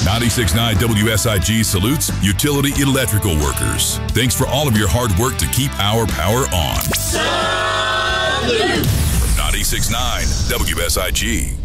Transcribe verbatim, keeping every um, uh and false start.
ninety-six point nine W S I G salutes utility electrical workers. Thanks for all of your hard work to keep our power on. Salute! From ninety-six point nine W S I G.